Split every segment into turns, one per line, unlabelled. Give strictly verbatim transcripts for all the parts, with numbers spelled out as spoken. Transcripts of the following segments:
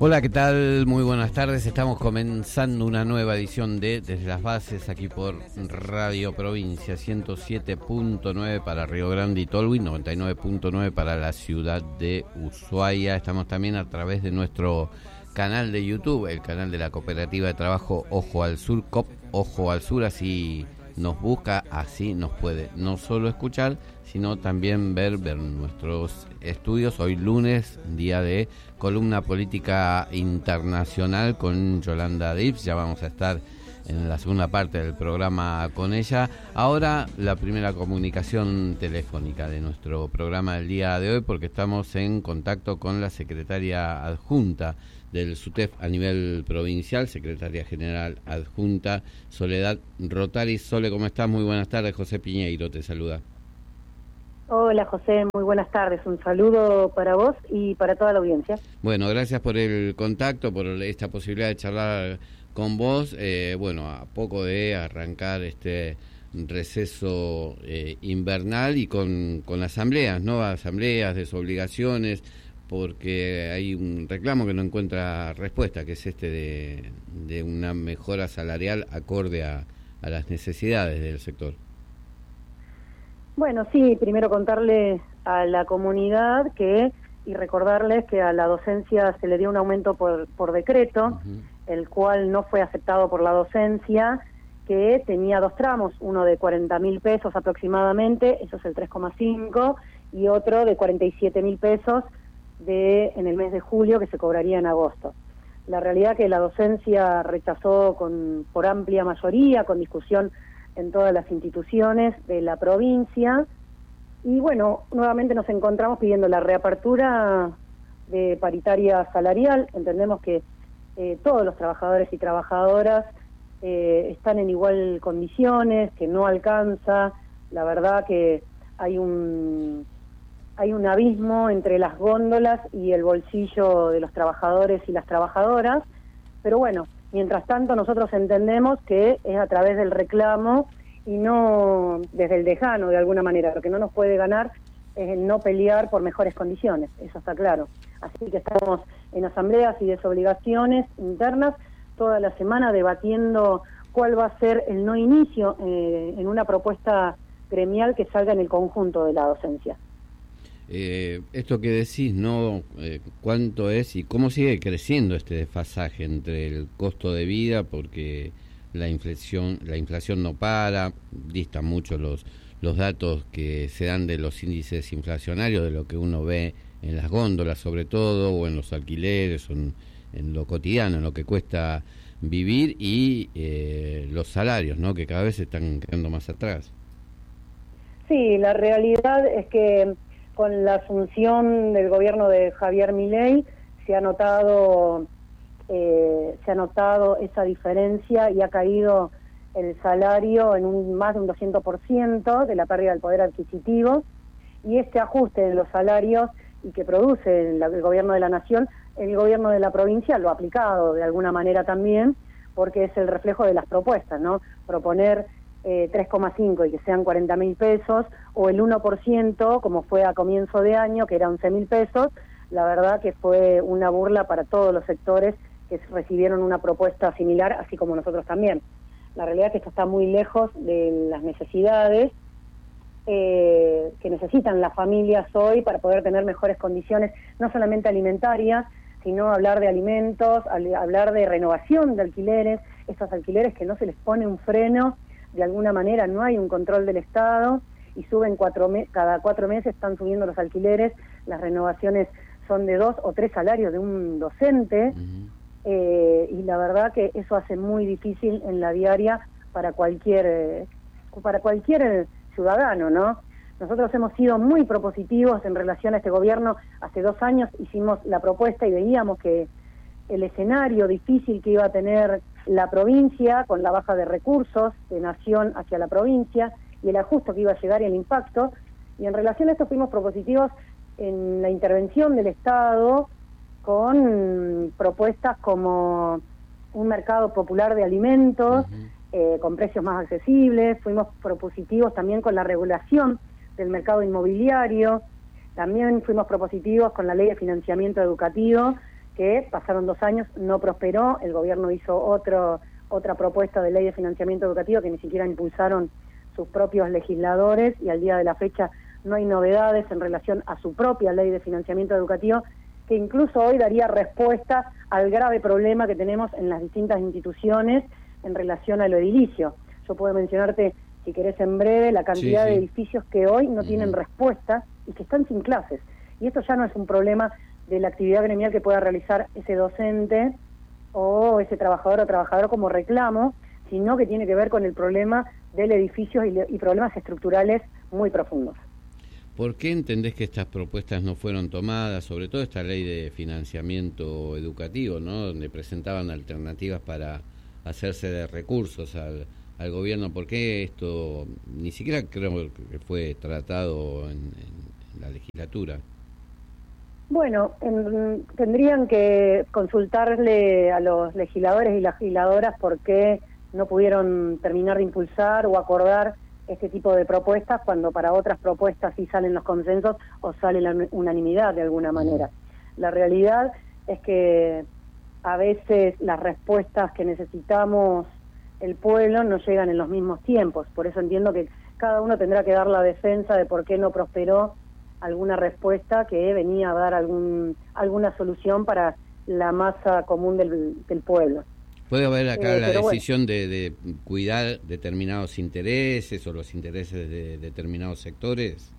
Hola, ¿qué tal? Muy buenas tardes. Estamos comenzando una nueva edición de Desde las Bases, aquí por Radio Provincia, ciento siete punto nueve para Río Grande y Tolwyn, noventa y nueve punto nueve para la ciudad de Ushuaia. Estamos también a través de nuestro canal de YouTube, el canal de la Cooperativa de Trabajo Ojo al Sur, C O P Ojo al Sur, así nos busca, así nos puede no solo escuchar, sino también ver, ver nuestros estudios. Hoy lunes, día de columna política internacional con Yolanda Dips. Ya vamos a estar en la segunda parte del programa con ella. Ahora la primera comunicación telefónica de nuestro programa del día de hoy, porque estamos en contacto con la secretaria adjunta del SUTEF a nivel provincial, secretaria general adjunta Soledad Rotari. Sole, ¿cómo estás? Muy buenas tardes. José Piñeiro te saluda.
Hola José, muy buenas tardes. Un saludo para vos y para toda la audiencia.
Bueno, gracias por el contacto, por esta posibilidad de charlar con vos. Eh, bueno, a poco de arrancar este receso eh, invernal y con, con asambleas, ¿no? Asambleas, desobligaciones, porque hay un reclamo que no encuentra respuesta, que es este de, de una mejora salarial acorde a, a las necesidades del sector.
Bueno, sí, primero contarle a la comunidad que y recordarles que a la docencia se le dio un aumento por, por decreto, uh-huh. el cual no fue aceptado por la docencia, que tenía dos tramos, uno de cuarenta mil pesos aproximadamente, eso es el tres coma cinco, y otro de cuarenta y siete mil pesos de en el mes de julio, que se cobraría en agosto. La realidad que la docencia rechazó con por amplia mayoría, con discusión en todas las instituciones de la provincia, y bueno, nuevamente nos encontramos pidiendo la reapertura de paritaria salarial. Entendemos que eh, todos los trabajadores y trabajadoras eh, están en igual condiciones, que no alcanza, la verdad que hay un hay un abismo entre las góndolas y el bolsillo de los trabajadores y las trabajadoras, pero bueno, mientras tanto nosotros entendemos que es a través del reclamo y no desde el lejano de alguna manera. Lo que no nos puede ganar es el no pelear por mejores condiciones, eso está claro. Así que estamos en asambleas y desobligaciones internas toda la semana debatiendo cuál va a ser el no inicio eh, en una propuesta gremial que salga en el conjunto de la docencia.
Eh, esto que decís, ¿no? Eh, ¿Cuánto es y cómo sigue creciendo este desfasaje entre el costo de vida? Porque la inflación, la inflación no para, distan mucho los, los datos que se dan de los índices inflacionarios, de lo que uno ve en las góndolas sobre todo, o en los alquileres, o en, en lo cotidiano, en lo que cuesta vivir, y eh, los salarios, ¿no? Que cada vez se están quedando más atrás.
Sí, la realidad es que con la asunción del gobierno de Javier Milei se ha notado eh, se ha notado esa diferencia y ha caído el salario en un más de un doscientos por ciento de la pérdida del poder adquisitivo, y este ajuste de los salarios y que produce el, el gobierno de la nación, el gobierno de la provincia lo ha aplicado de alguna manera también, porque es el reflejo de las propuestas, ¿no? Proponer Eh, tres coma cinco y que sean cuarenta mil pesos, o el uno por ciento como fue a comienzo de año, que era once mil pesos, la verdad que fue una burla para todos los sectores que recibieron una propuesta similar, así como nosotros también. La realidad es que esto está muy lejos de las necesidades eh, que necesitan las familias hoy para poder tener mejores condiciones, no solamente alimentarias, sino hablar de alimentos, hablar de renovación de alquileres, estos alquileres que no se les pone un freno. De alguna manera no hay un control del Estado y suben cuatro me- cada cuatro meses están subiendo los alquileres, las renovaciones son de dos o tres salarios de un docente, uh-huh. eh, y la verdad que eso hace muy difícil en la diaria para cualquier eh, para cualquier ciudadano, ¿no? Nosotros hemos sido muy propositivos en relación a este gobierno. Hace dos años hicimos la propuesta y veíamos que el escenario difícil que iba a tener la provincia, con la baja de recursos de nación hacia la provincia, y el ajuste que iba a llegar y el impacto, y en relación a esto fuimos propositivos en la intervención del Estado con propuestas como un mercado popular de alimentos, uh-huh. eh, con precios más accesibles. Fuimos propositivos también con la regulación del mercado inmobiliario, también fuimos propositivos con la ley de financiamiento educativo, que pasaron dos años, no prosperó, el gobierno hizo otro, otra propuesta de ley de financiamiento educativo que ni siquiera impulsaron sus propios legisladores, y al día de la fecha no hay novedades en relación a su propia ley de financiamiento educativo, que incluso hoy daría respuesta al grave problema que tenemos en las distintas instituciones en relación a lo edilicio. Yo puedo mencionarte, si querés en breve, la cantidad sí, sí. de edificios que hoy no uh-huh. tienen respuesta y que están sin clases. Y esto ya no es un problema de la actividad gremial que pueda realizar ese docente o ese trabajador o trabajador como reclamo, sino que tiene que ver con el problema del edificio y, y problemas estructurales muy profundos.
¿Por qué entendés que estas propuestas no fueron tomadas, sobre todo esta ley de financiamiento educativo, ¿no?, donde presentaban alternativas para hacerse de recursos al, al gobierno? ¿Por qué esto ni siquiera creo que fue tratado en, en la legislatura?
Bueno, en, tendrían que consultarle a los legisladores y legisladoras por qué no pudieron terminar de impulsar o acordar este tipo de propuestas, cuando para otras propuestas sí salen los consensos o sale la unanimidad de alguna manera. La realidad es que a veces las respuestas que necesitamos el pueblo no llegan en los mismos tiempos, por eso entiendo que cada uno tendrá que dar la defensa de por qué no prosperó alguna respuesta que venía a dar algún alguna solución para la masa común del, del pueblo.
¿Puede haber acá eh, la decisión
bueno.
de, de cuidar determinados intereses o los intereses de determinados sectores?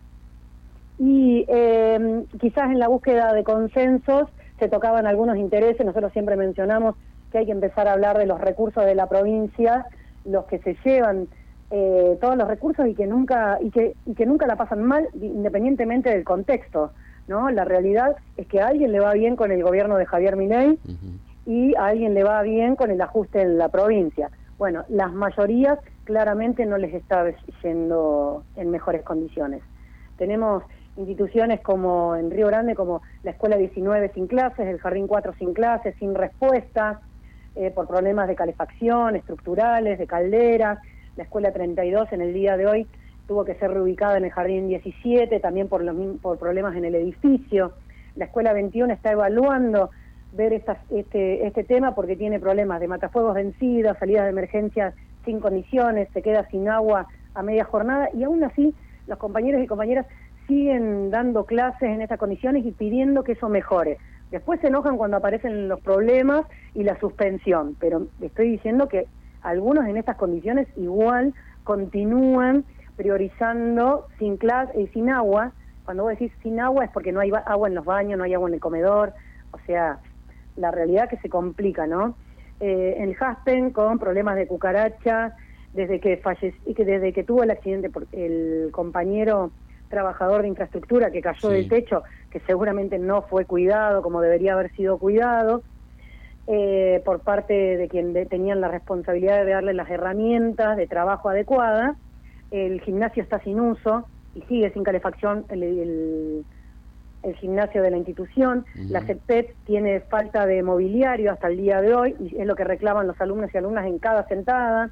Y eh, quizás en la búsqueda de consensos se tocaban algunos intereses. Nosotros siempre mencionamos que hay que empezar a hablar de los recursos de la provincia, los que se llevan eh, todos los recursos y que nunca y que y que nunca la pasan mal, independientemente del contexto, ¿no? La realidad es que a alguien le va bien con el gobierno de Javier Milei uh-huh. y a alguien le va bien con el ajuste en la provincia. Bueno, las mayorías claramente no les está yendo en mejores condiciones. Tenemos instituciones como en Río Grande, como la Escuela diecinueve sin clases, el Jardín cuatro sin clases, sin respuesta, eh, por problemas de calefacción, estructurales, de calderas. La Escuela treinta y dos en el día de hoy tuvo que ser reubicada en el Jardín diecisiete, también por, los, por problemas en el edificio. La Escuela veintiuno está evaluando ver estas, este, este tema porque tiene problemas de matafuegos vencidos, salidas de emergencia sin condiciones, se queda sin agua a media jornada, y aún así los compañeros y compañeras siguen dando clases en esas condiciones y pidiendo que eso mejore. Después se enojan cuando aparecen los problemas y la suspensión, pero estoy diciendo que algunos en estas condiciones igual continúan priorizando sin clase y sin agua. Cuando vos decís sin agua es porque no hay agua en los baños, no hay agua en el comedor, o sea, la realidad que se complica, ¿no? Eh, en el Jaspen con problemas de cucaracha, desde que falleció, desde que tuvo el accidente, el compañero trabajador de infraestructura que cayó sí. del techo, que seguramente no fue cuidado como debería haber sido cuidado, eh, por parte de quien de, tenían la responsabilidad de darle las herramientas de trabajo adecuadas. El gimnasio está sin uso y sigue sin calefacción el, el, el gimnasio de la institución. Uh-huh. La CEPET tiene falta de mobiliario hasta el día de hoy, y es lo que reclaman los alumnos y alumnas en cada sentada.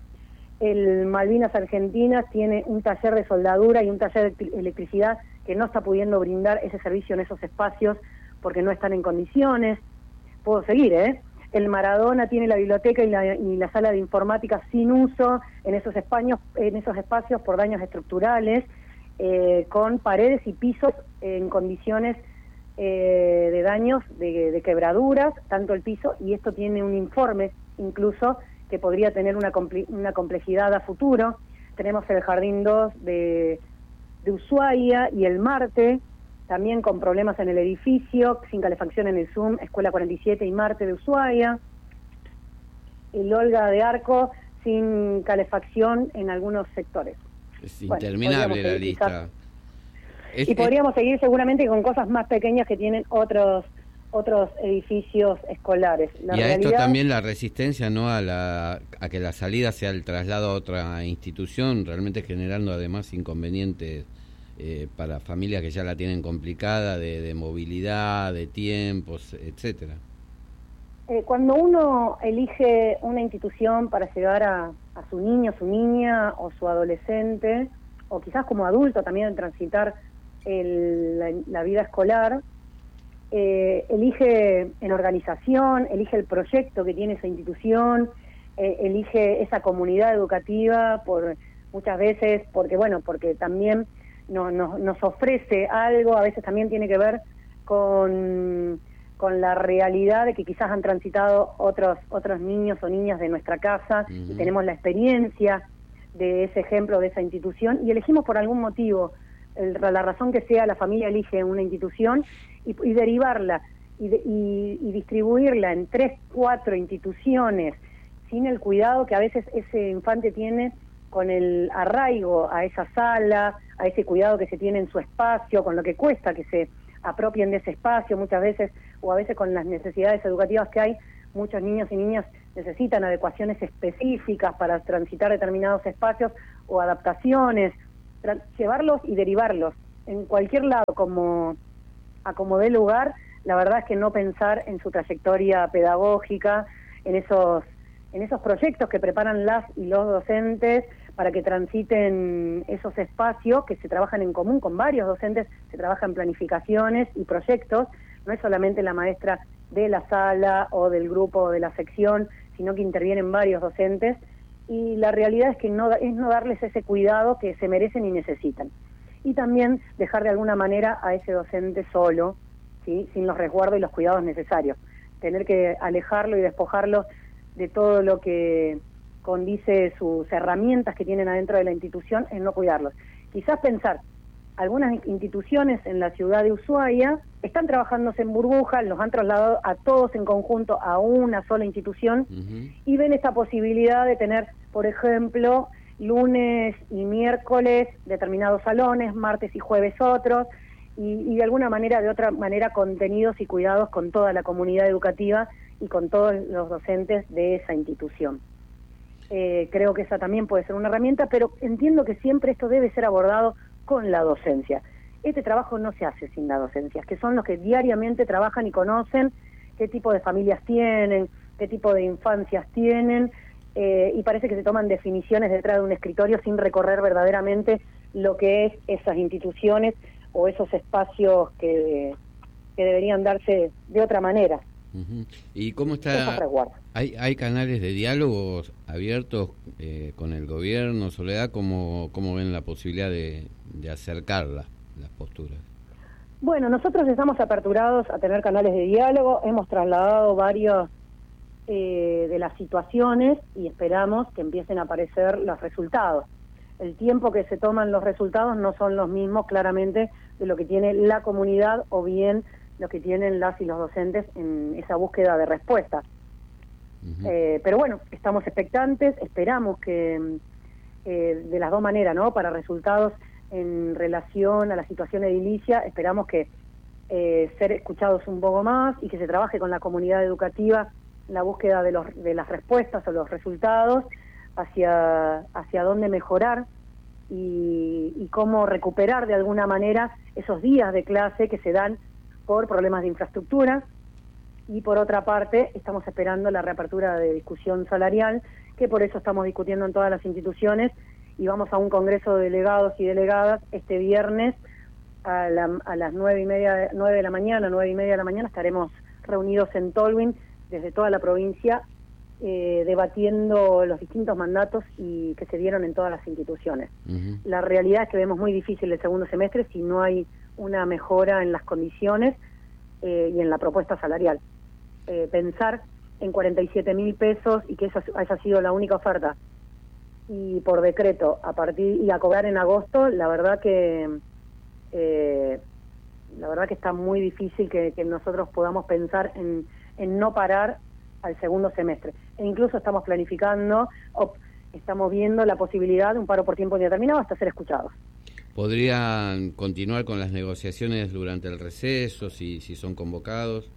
El Malvinas Argentinas tiene un taller de soldadura y un taller de electricidad que no está pudiendo brindar ese servicio en esos espacios porque no están en condiciones. Puedo seguir, ¿eh? El Maradona tiene la biblioteca y la, y la sala de informática sin uso en esos espacios, en esos espacios por daños estructurales, eh, con paredes y pisos en condiciones eh, de daños, de, de quebraduras, tanto el piso, y esto tiene un informe incluso que podría tener una, comple- una complejidad a futuro. Tenemos el Jardín dos de, de Ushuaia y el Marte, también con problemas en el edificio, sin calefacción en el Zoom, Escuela cuarenta y siete y Marte de Ushuaia. El Olga de Arco, sin calefacción en algunos sectores.
Es interminable bueno, la lista. Quizás, es,
y podríamos es... seguir seguramente con cosas más pequeñas que tienen otros otros edificios escolares. La
y a
realidad...
esto también la resistencia, ¿no?, a la a que la salida sea el traslado a otra institución, realmente generando además inconvenientes eh, para familias que ya la tienen complicada, de, de movilidad, de tiempos, etcétera.
Eh, cuando uno elige una institución para llevar a, a su niño, su niña o su adolescente, o quizás como adulto también transitar el, la, la vida escolar, eh, elige en organización, elige el proyecto que tiene esa institución, eh, elige esa comunidad educativa, por muchas veces, porque bueno, porque también no, no, nos ofrece algo, a veces también tiene que ver con, con la realidad de que quizás han transitado otros, otros niños o niñas de nuestra casa, uh-huh. y tenemos la experiencia de ese ejemplo, de esa institución, y elegimos por algún motivo, el, la razón que sea, la familia elige una institución y, y derivarla y, de, y, y distribuirla en tres, cuatro instituciones sin el cuidado que a veces ese infante tiene, con el arraigo a esa sala, a ese cuidado que se tiene en su espacio, con lo que cuesta que se apropien de ese espacio muchas veces, o a veces con las necesidades educativas que hay, muchos niños y niñas necesitan adecuaciones específicas para transitar determinados espacios o adaptaciones, llevarlos y derivarlos en cualquier lado como a como dé lugar. La verdad es que no pensar en su trayectoria pedagógica, en esos en esos proyectos que preparan las y los docentes para que transiten esos espacios que se trabajan en común con varios docentes, se trabajan planificaciones y proyectos, no es solamente la maestra de la sala o del grupo o de la sección, sino que intervienen varios docentes, y la realidad es que no es no darles ese cuidado que se merecen y necesitan. Y también dejar de alguna manera a ese docente solo, ¿sí?, sin los resguardos y los cuidados necesarios. Tener que alejarlo y despojarlo de todo lo que condice sus herramientas que tienen adentro de la institución, es no cuidarlos. Quizás pensar, algunas instituciones en la ciudad de Ushuaia están trabajándose en burbujas, los han trasladado a todos en conjunto a una sola institución, uh-huh. y ven esta posibilidad de tener, por ejemplo, lunes y miércoles determinados salones, martes y jueves otros, y, y de alguna manera, de otra manera, contenidos y cuidados con toda la comunidad educativa y con todos los docentes de esa institución. Eh, creo que esa también puede ser una herramienta, pero entiendo que siempre esto debe ser abordado con la docencia. Este trabajo no se hace sin la docencia, que son los que diariamente trabajan y conocen qué tipo de familias tienen, qué tipo de infancias tienen, eh, y parece que se toman definiciones detrás de un escritorio sin recorrer verdaderamente lo que es esas instituciones o esos espacios que, que deberían darse de otra manera.
Uh-huh. ¿Y cómo está? ¿Hay, hay canales de diálogos abiertos eh, con el gobierno, Soledad? ¿Cómo, cómo ven la posibilidad de, de acercarla, las posturas?
Bueno, nosotros estamos aperturados a tener canales de diálogo, hemos trasladado varios eh, de las situaciones y esperamos que empiecen a aparecer los resultados. El tiempo que se toman los resultados no son los mismos, claramente, de lo que tiene la comunidad o bien lo que tienen las y los docentes en esa búsqueda de respuesta. Uh-huh. Eh, pero bueno, estamos expectantes, esperamos que eh, de las dos maneras, ¿no?, para resultados en relación a la situación edilicia, esperamos que eh, ser escuchados un poco más y que se trabaje con la comunidad educativa en la búsqueda de, los, de las respuestas o los resultados hacia, hacia dónde mejorar y, y cómo recuperar de alguna manera esos días de clase que se dan por problemas de infraestructura. Y por otra parte, estamos esperando la reapertura de discusión salarial, que por eso estamos discutiendo en todas las instituciones, y vamos a un congreso de delegados y delegadas este viernes a, la, a las nueve y media, nueve de la mañana, nueve y media de la mañana, estaremos reunidos en Tolwyn desde toda la provincia, eh, debatiendo los distintos mandatos y que se dieron en todas las instituciones. Uh-huh. La realidad es que vemos muy difícil el segundo semestre si no hay una mejora en las condiciones eh, y en la propuesta salarial. Eh, pensar en cuarenta y siete mil pesos y que esa haya sido la única oferta y por decreto a partir y a cobrar en agosto, la verdad que eh, la verdad que está muy difícil que, que nosotros podamos pensar en, en no parar al segundo semestre. E incluso estamos planificando, o estamos viendo la posibilidad de un paro por tiempo indeterminado hasta ser escuchados.
¿Podrían continuar con las negociaciones durante el receso, si, si son convocados?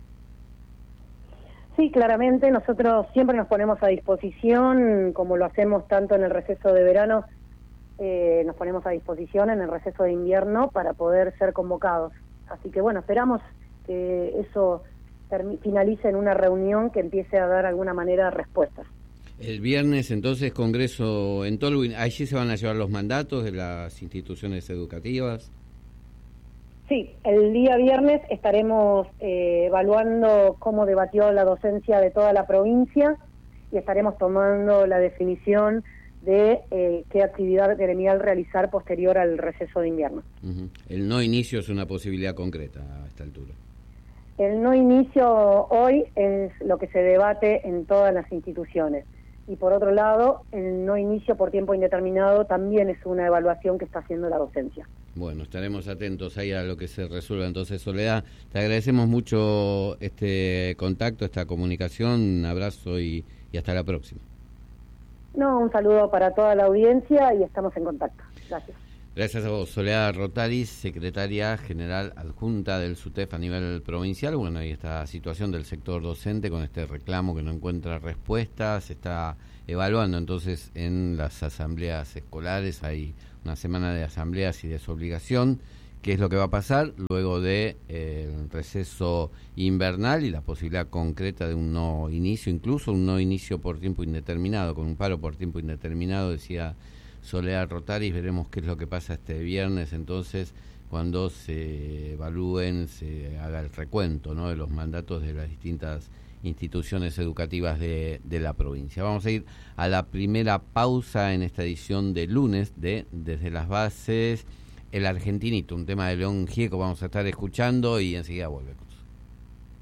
Sí, claramente, nosotros siempre nos ponemos a disposición, como lo hacemos tanto en el receso de verano, eh, nos ponemos a disposición en el receso de invierno para poder ser convocados. Así que bueno, esperamos que eso termi- finalice en una reunión que empiece a dar alguna manera respuestas.
El viernes, entonces, congreso en Tolwyn. ¿Allí se van a llevar los mandatos de las instituciones educativas?
Sí, el día viernes estaremos eh, evaluando cómo debatió la docencia de toda la provincia y estaremos tomando la definición de eh, qué actividad gremial realizar posterior al receso de invierno.
Uh-huh. El no inicio es una posibilidad concreta a esta altura.
El no inicio hoy es lo que se debate en todas las instituciones. Y por otro lado, el no inicio por tiempo indeterminado también es una evaluación que está haciendo la docencia.
Bueno, estaremos atentos ahí a lo que se resuelva. Entonces, Soledad, te agradecemos mucho este contacto, esta comunicación. Un abrazo y, y hasta la próxima.
No, un saludo para toda la audiencia y estamos en contacto. Gracias.
Gracias a vos, Soledad Rotaris, secretaria general adjunta del SUTEF a nivel provincial. Bueno, y esta situación del sector docente con este reclamo que no encuentra respuesta, se está evaluando entonces en las asambleas escolares. Hay una semana de asambleas y desobligación. ¿Qué es lo que va a pasar luego de eh, el receso invernal y la posibilidad concreta de un no inicio, incluso un no inicio por tiempo indeterminado, con un paro por tiempo indeterminado, decía Soledad Rotaris? Veremos qué es lo que pasa este viernes, entonces, cuando se evalúen, se haga el recuento, ¿no?, de los mandatos de las distintas instituciones educativas de, de la provincia. Vamos a ir a la primera pausa en esta edición de lunes de Desde las Bases, El Argentinito, un tema de León Gieco vamos a estar escuchando y enseguida volvemos.